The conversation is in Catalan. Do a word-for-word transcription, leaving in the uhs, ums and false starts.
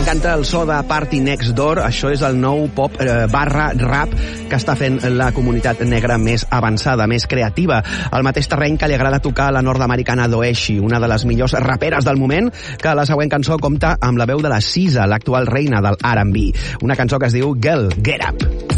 m'encanta el so de Party Next Door. Això és el nou pop eh, barra rap que està fent la comunitat negra més avançada, més creativa. El mateix terreny que li agrada tocar a la nord-americana Doeshi, una de les millors raperes del moment, que la següent cançó compta amb la veu de la S Z A, l'actual reina del R and B. Una cançó que es diu Girl, Get Up.